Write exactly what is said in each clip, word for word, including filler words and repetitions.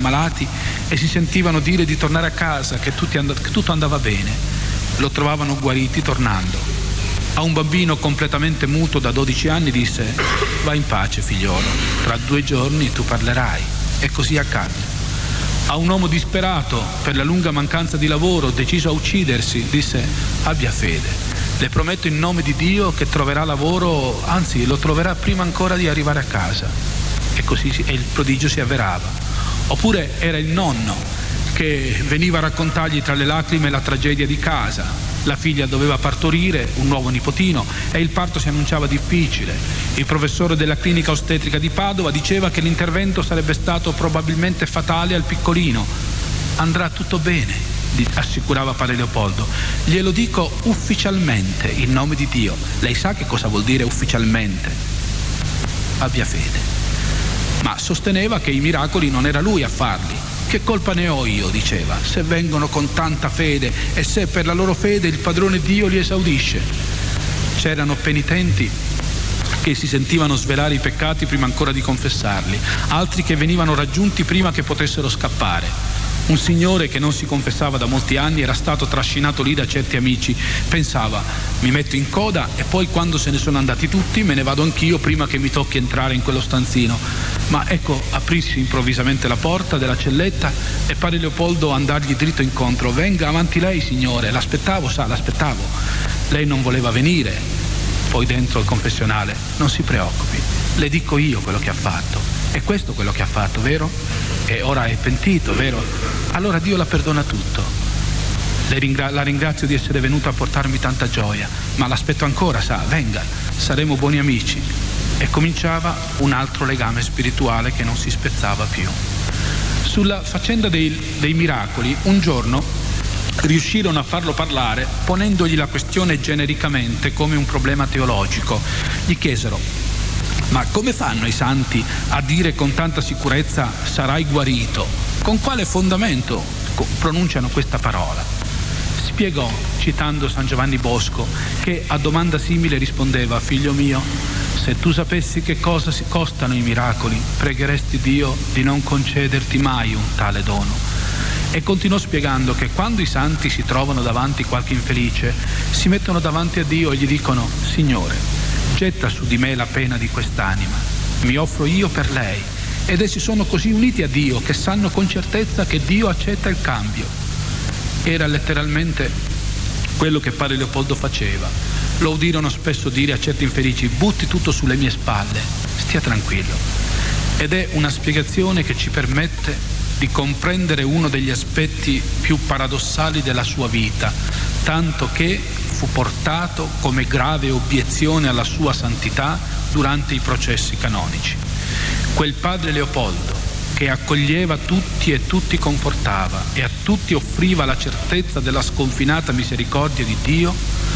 ammalati e si sentivano dire di tornare a casa, che, tutti and- che tutto andava bene. Lo trovavano guariti tornando. A un bambino completamente muto da dodici anni disse: vai in pace figliolo, tra due giorni tu parlerai. E così accadde. A un uomo disperato per la lunga mancanza di lavoro, deciso a uccidersi, disse: abbia fede, le prometto in nome di Dio che troverà lavoro, anzi lo troverà prima ancora di arrivare a casa. E così e il prodigio si avverava. Oppure era il nonno che veniva a raccontargli tra le lacrime la tragedia di casa. La figlia doveva partorire un nuovo nipotino e il parto si annunciava difficile. Il professore della clinica ostetrica di Padova diceva che l'intervento sarebbe stato probabilmente fatale al piccolino. Andrà tutto bene, assicurava padre Leopoldo. Glielo dico ufficialmente, in nome di Dio. Lei sa che cosa vuol dire ufficialmente? Abbia fede. Ma sosteneva che i miracoli non era lui a farli. Che colpa ne ho io, diceva, se vengono con tanta fede e se per la loro fede il padrone Dio li esaudisce. C'erano penitenti che si sentivano svelare i peccati prima ancora di confessarli, altri che venivano raggiunti prima che potessero scappare. Un signore che non si confessava da molti anni era stato trascinato lì da certi amici. Pensava: mi metto in coda e poi quando se ne sono andati tutti me ne vado anch'io prima che mi tocchi entrare in quello stanzino. Ma ecco aprirsi improvvisamente la porta della celletta e padre Leopoldo andargli dritto incontro: venga avanti lei signore, l'aspettavo, sa, l'aspettavo. Lei non voleva venire. Poi dentro al confessionale: non si preoccupi, le dico io quello che ha fatto. È questo quello che ha fatto, vero? E ora è pentito, vero? Allora Dio la perdona tutto. Le ringra- la ringrazio di essere venuto a portarmi tanta gioia, ma l'aspetto ancora, sa, venga, saremo buoni amici. E cominciava un altro legame spirituale che non si spezzava più. Sulla faccenda dei, dei miracoli, un giorno riuscirono a farlo parlare ponendogli la questione genericamente come un problema teologico. Gli chiesero: ma come fanno i santi a dire con tanta sicurezza sarai guarito? Con quale fondamento pronunciano questa parola? Spiegò, citando San Giovanni Bosco, che a domanda simile rispondeva: figlio mio, se tu sapessi che cosa si costano i miracoli, pregheresti Dio di non concederti mai un tale dono. E continuò spiegando che quando i santi si trovano davanti qualche infelice, si mettono davanti a Dio e gli dicono: Signore, getta su di me la pena di quest'anima, mi offro io per lei. Ed essi sono così uniti a Dio che sanno con certezza che Dio accetta il cambio. Era letteralmente quello che padre Leopoldo faceva. Lo udirono spesso dire a certi infelici: butti tutto sulle mie spalle, stia tranquillo. Ed è una spiegazione che ci permette di comprendere uno degli aspetti più paradossali della sua vita, tanto che fu portato come grave obiezione alla sua santità durante i processi canonici. Quel padre Leopoldo che accoglieva tutti e tutti confortava e a tutti offriva la certezza della sconfinata misericordia di Dio,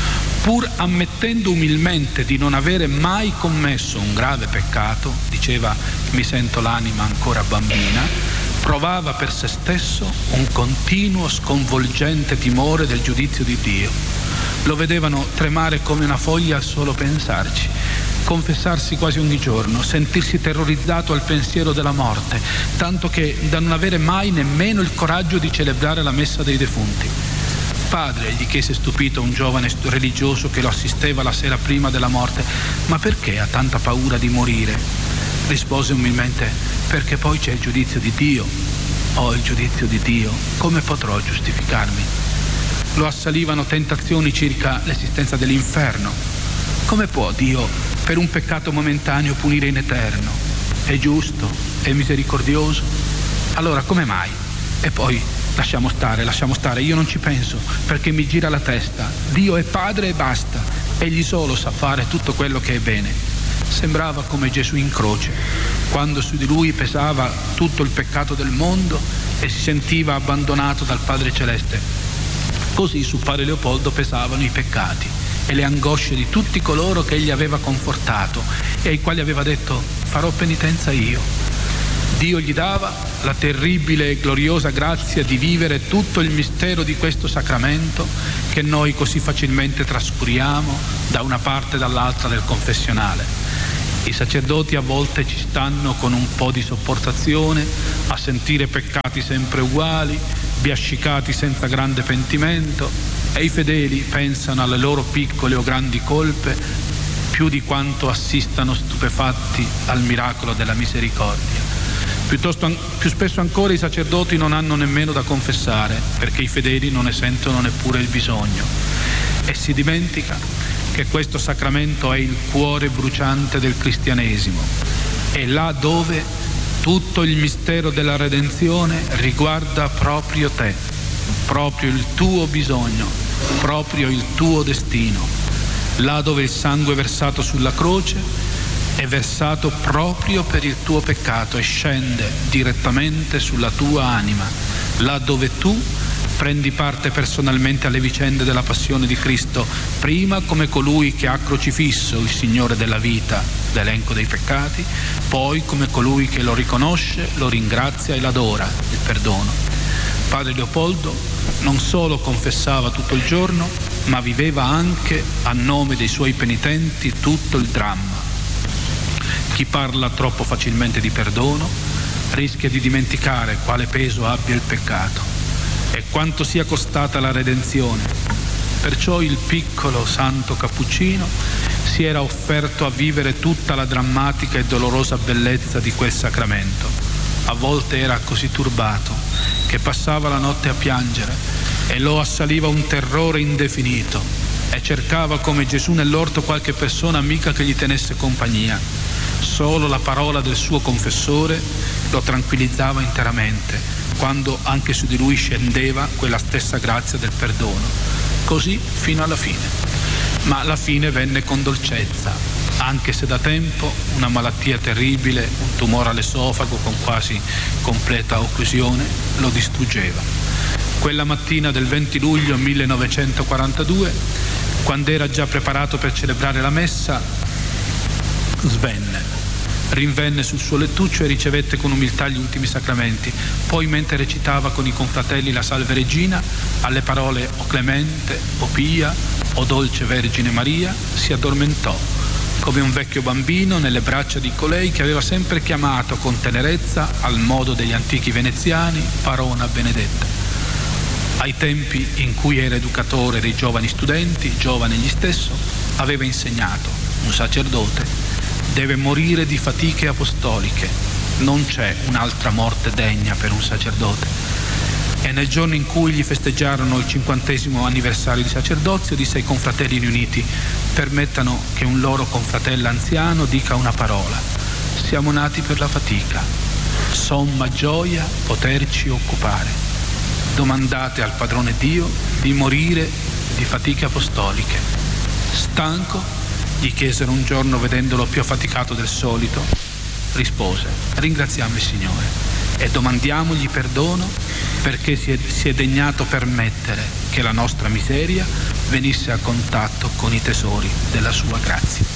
pur ammettendo umilmente di non avere mai commesso un grave peccato, diceva: mi sento l'anima ancora bambina, provava per se stesso un continuo sconvolgente timore del giudizio di Dio. Lo vedevano tremare come una foglia al solo pensarci, confessarsi quasi ogni giorno, sentirsi terrorizzato al pensiero della morte, tanto che da non avere mai nemmeno il coraggio di celebrare la messa dei defunti. Padre, gli chiese stupito un giovane religioso che lo assisteva la sera prima della morte: ma perché ha tanta paura di morire? Rispose umilmente: perché poi c'è il giudizio di Dio. Ho il giudizio di Dio, come potrò giustificarmi? Lo assalivano tentazioni circa l'esistenza dell'inferno. Come può Dio per un peccato momentaneo punire in eterno? È giusto? È misericordioso? Allora come mai? E poi lasciamo stare, lasciamo stare, io non ci penso perché mi gira la testa. Dio è Padre e basta, egli solo sa fare tutto quello che è bene. Sembrava come Gesù in croce, quando su di lui pesava tutto il peccato del mondo e si sentiva abbandonato dal Padre Celeste. Così su padre Leopoldo pesavano i peccati e le angosce di tutti coloro che egli aveva confortato e ai quali aveva detto: farò penitenza io. Dio gli dava la terribile e gloriosa grazia di vivere tutto il mistero di questo sacramento che noi così facilmente trascuriamo da una parte e dall'altra del confessionale. I sacerdoti a volte ci stanno con un po' di sopportazione a sentire peccati sempre uguali, biascicati senza grande pentimento, e i fedeli pensano alle loro piccole o grandi colpe più di quanto assistano stupefatti al miracolo della misericordia. Piuttosto, più spesso ancora i sacerdoti non hanno nemmeno da confessare, perché i fedeli non ne sentono neppure il bisogno, e si dimentica che questo sacramento è il cuore bruciante del cristianesimo, è là dove tutto il mistero della redenzione riguarda proprio te, proprio il tuo bisogno, proprio il tuo destino, là dove il sangue versato sulla croce è versato proprio per il tuo peccato e scende direttamente sulla tua anima, là dove tu prendi parte personalmente alle vicende della passione di Cristo, prima come colui che ha crocifisso il Signore della vita, l'elenco dei peccati, poi come colui che lo riconosce, lo ringrazia e l'adora, il perdono. Padre Leopoldo non solo confessava tutto il giorno, ma viveva anche a nome dei suoi penitenti tutto il dramma. Chi parla troppo facilmente di perdono rischia di dimenticare quale peso abbia il peccato e quanto sia costata la redenzione. Perciò il piccolo santo cappuccino si era offerto a vivere tutta la drammatica e dolorosa bellezza di quel sacramento. A volte era così turbato che passava la notte a piangere e lo assaliva un terrore indefinito e cercava come Gesù nell'orto qualche persona amica che gli tenesse compagnia. Solo la parola del suo confessore lo tranquillizzava interamente, quando anche su di lui scendeva quella stessa grazia del perdono. Così fino alla fine. Ma la fine venne con dolcezza, anche se da tempo una malattia terribile, un tumore all'esofago con quasi completa occlusione, lo distruggeva. Quella mattina del venti luglio millenovecentoquarantadue, quando era già preparato per celebrare la messa, svenne. Rinvenne sul suo lettuccio e ricevette con umiltà gli ultimi sacramenti. Poi, mentre recitava con i confratelli la Salve Regina, alle parole «O Clemente, o Pia, o Dolce Vergine Maria», si addormentò, come un vecchio bambino nelle braccia di colei che aveva sempre chiamato con tenerezza, al modo degli antichi veneziani, Parona Benedetta. Ai tempi in cui era educatore dei giovani studenti, giovane egli stesso, aveva insegnato: un sacerdote deve morire di fatiche apostoliche, non c'è un'altra morte degna per un sacerdote. E nel giorno in cui gli festeggiarono il cinquantesimo anniversario di sacerdozio, disse ai confratelli riuniti: permettano che un loro confratello anziano dica una parola. Siamo nati per la fatica, somma gioia poterci occupare. Domandate al Padrone Dio di morire di fatiche apostoliche. Stanco? Gli chiesero un giorno, vedendolo più affaticato del solito. Rispose: ringraziamo il Signore e domandiamogli perdono perché si è, si è degnato permettere che la nostra miseria venisse a contatto con i tesori della sua grazia.